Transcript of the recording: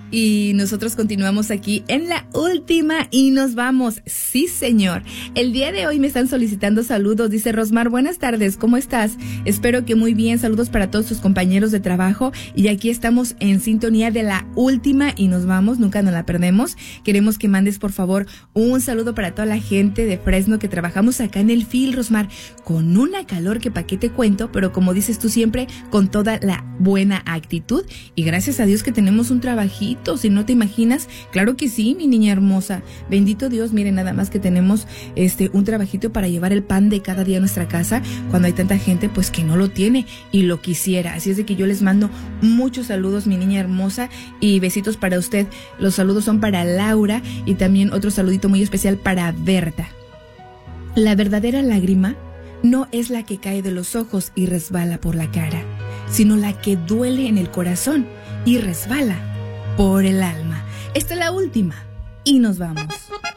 Y nosotros continuamos aquí en la última y nos vamos. Sí, señor. El día de hoy me están solicitando saludos. Dice Rosmar, buenas tardes, ¿cómo estás? Espero que muy bien. Saludos para todos tus compañeros de trabajo. Y aquí estamos en sintonía de la última y nos vamos. Nunca nos la perdemos. Queremos que mandes, por favor, un saludo para toda la gente de Fresno que trabajamos acá en el FIL, Rosmar, con una calor que pa' qué te cuento, pero como dices tú siempre, con toda la buena actitud. Y gracias a Dios que tenemos un trabajito. Si no te imaginas, claro que sí, mi niña hermosa. Bendito Dios, miren, nada más que tenemos un trabajito para llevar el pan de cada día a nuestra casa, cuando hay tanta gente pues que no lo tiene y lo quisiera. Así es de que yo les mando muchos saludos, mi niña hermosa, y besitos para usted. Los saludos son para Laura y también otro saludito muy especial para Berta. La verdadera lágrima no es la que cae de los ojos y resbala por la cara, sino la que duele en el corazón y resbala por el alma. Esta es la última y nos vamos.